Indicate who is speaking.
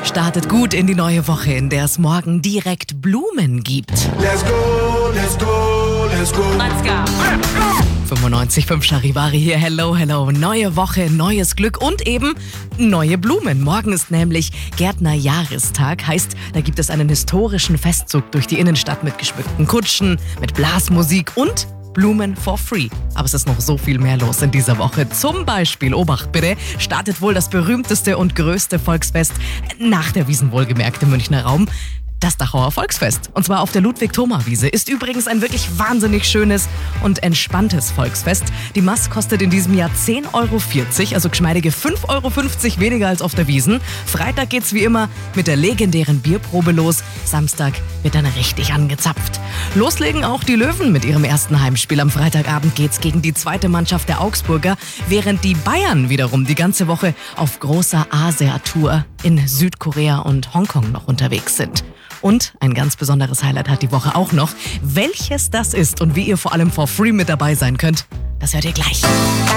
Speaker 1: Startet gut in die neue Woche, in der es morgen direkt Blumen gibt.
Speaker 2: Let's go, let's go, let's go.
Speaker 3: Let's go.
Speaker 1: 95.5 Charivari hier. Hello, hello. Neue Woche, neues Glück und eben neue Blumen. Morgen ist nämlich Gärtnerjahrestag. Heißt, da gibt es einen historischen Festzug durch die Innenstadt mit geschmückten Kutschen, mit Blasmusik und Blumen for free. Aber es ist noch so viel mehr los in dieser Woche. Zum Beispiel, Obacht bitte, startet wohl das berühmteste und größte Volksfest nach der Wiesn wohlgemerkt im Münchner Raum. Das Dachauer Volksfest. Und zwar auf der Ludwig-Thoma-Wiese. Ist übrigens ein wirklich wahnsinnig schönes und entspanntes Volksfest. Die Maß kostet in diesem Jahr 10,40 €, also geschmeidige 5,50 € weniger als auf der Wiesn. Freitag geht's wie immer mit der legendären Bierprobe los. Samstag wird dann richtig angezapft. Loslegen auch die Löwen mit ihrem ersten Heimspiel. Am Freitagabend geht's gegen die zweite Mannschaft der Augsburger, während die Bayern wiederum die ganze Woche auf großer Asia-Tour in Südkorea und Hongkong noch unterwegs sind. Und ein ganz besonderes Highlight hat die Woche auch noch. Welches das ist und wie ihr vor allem for free mit dabei sein könnt, das hört ihr gleich.